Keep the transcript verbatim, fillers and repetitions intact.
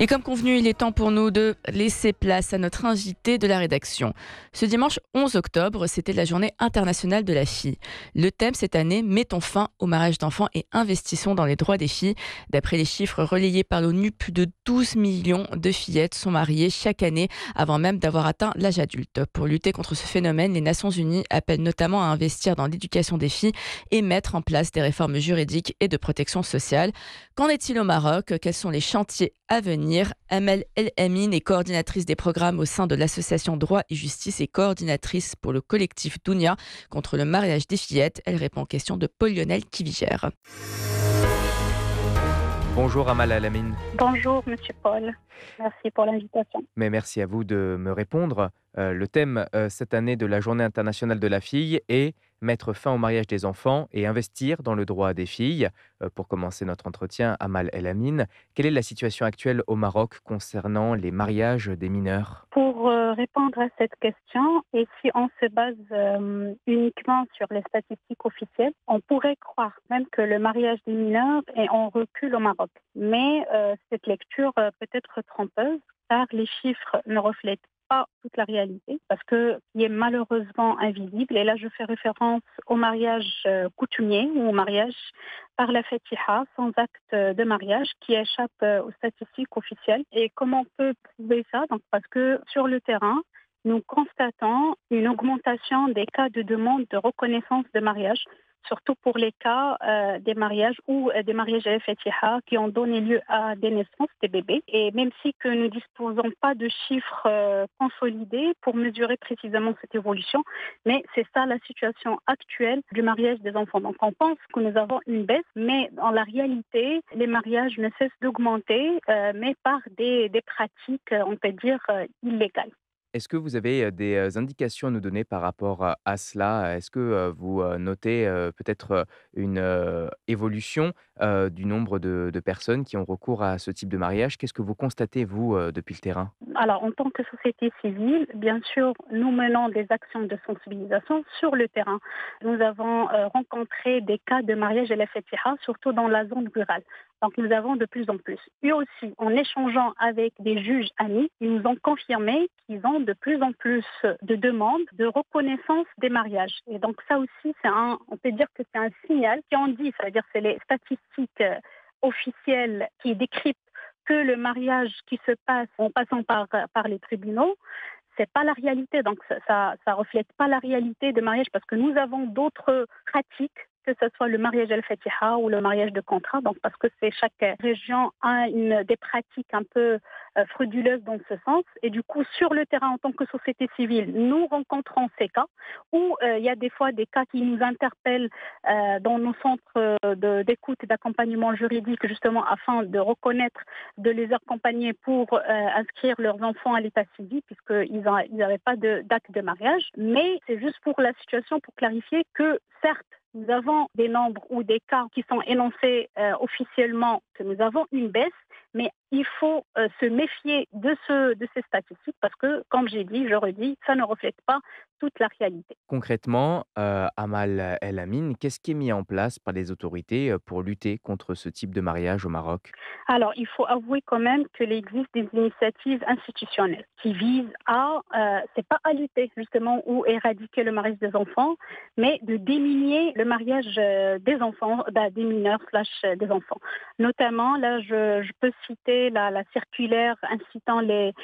Et comme convenu, il est temps pour nous de laisser place à notre invité de la rédaction. Ce dimanche onze octobre, c'était la journée internationale de la fille. Le thème cette année, mettons fin au mariage d'enfants et investissons dans les droits des filles. D'après les chiffres relayés par l'ONU, plus de douze millions de fillettes sont mariées chaque année avant même d'avoir atteint l'âge adulte. Pour lutter contre ce phénomène, les Nations Unies appellent notamment à investir dans l'éducation des filles et mettre en place des réformes juridiques et de protection sociale. Qu'en est-il au Maroc? Quels sont les chantiers à venir? Amel El Amin est coordinatrice des programmes au sein de l'association Droit et Justice et coordinatrice pour le collectif Dounia contre le mariage des fillettes. Elle répond aux questions de Paul-Lionel Kivigère. Bonjour Amal Alamine. Bonjour Monsieur Paul, merci pour l'invitation. Mais merci à vous de me répondre. Euh, le thème euh, cette année de la Journée internationale de la fille est mettre fin au mariage des enfants et investir dans le droit des filles. Euh, pour commencer notre entretien, Amal El Amin, quelle est la situation actuelle au Maroc concernant les mariages des mineurs? Pour euh, répondre à cette question, et si on se base euh, uniquement sur les statistiques officielles, on pourrait croire même que le mariage des mineurs est en recul au Maroc. Mais euh, cette lecture euh, peut être trompeuse car les chiffres ne reflètent pas toute la réalité, parce que qui est malheureusement invisible. Et là, je fais référence au mariage euh, coutumier ou au mariage par la fatiha, sans acte de mariage, qui échappe euh, aux statistiques officielles. Et comment on peut prouver ça? Donc, parce que sur le terrain, nous constatons une augmentation des cas de demande de reconnaissance de mariage, surtout pour les cas euh, des mariages ou euh, des mariages à la fatiha qui ont donné lieu à des naissances des bébés. Et même si que nous ne disposons pas de chiffres euh, consolidés pour mesurer précisément cette évolution, mais c'est ça la situation actuelle du mariage des enfants. Donc on pense que nous avons une baisse, mais dans la réalité, les mariages ne cessent d'augmenter, euh, mais par des, des pratiques, euh, on peut dire, euh, illégales. Est-ce que vous avez euh, des euh, indications à nous donner par rapport à à cela? Est-ce que euh, vous euh, notez euh, peut-être euh, une euh, évolution euh, du nombre de, de personnes qui ont recours à ce type de mariage? Qu'est-ce que vous constatez, vous, euh, depuis le terrain? Alors, en tant que société civile, bien sûr, nous menons des actions de sensibilisation sur le terrain. Nous avons euh, rencontré des cas de mariage à la fatiha, surtout dans la zone rurale. Donc, nous avons de plus en plus. Et aussi, en échangeant avec des juges amis, ils nous ont confirmé qu'ils ont de plus en plus de demandes de reconnaissance des mariages. Et donc, ça aussi, c'est un, on peut dire que c'est un signal qui en dit, ça veut dire que c'est les statistiques euh, officielles qui décryptent que le mariage qui se passe en passant par, par les tribunaux, c'est pas la réalité. Donc ça, ça, ça reflète pas la réalité de mariage parce que nous avons d'autres pratiques, que ce soit le mariage al-Fatiha ou le mariage de contrat. Donc parce que c'est chaque région a une des pratiques un peu euh, frauduleuses dans ce sens. Et du coup, sur le terrain, en tant que société civile, nous rencontrons ces cas où euh, il y a des fois des cas qui nous interpellent euh, dans nos centres euh, de, d'écoute et d'accompagnement juridique, justement afin de reconnaître, de les accompagner pour euh, inscrire leurs enfants à l'état civil, puisqu'ils n'avaient pas de, d'acte de mariage. Mais c'est juste pour la situation, pour clarifier que certes, nous avons des nombres ou des cas qui sont énoncés euh, officiellement, que nous avons une baisse, mais il faut euh, se méfier de, ce, de ces statistiques parce que, comme j'ai dit, je redis, ça ne reflète pas toute la réalité. Concrètement, euh, Amal El Amin, qu'est-ce qui est mis en place par les autorités euh, pour lutter contre ce type de mariage au Maroc? Alors, il faut avouer quand même qu'il existe des initiatives institutionnelles qui visent à, euh, c'est pas à lutter justement ou éradiquer le mariage des enfants, mais de diminuer le mariage euh, des enfants, bah, des mineurs slash euh, des enfants. Notamment, là, je, je peux citer la, la circulaire incitant les,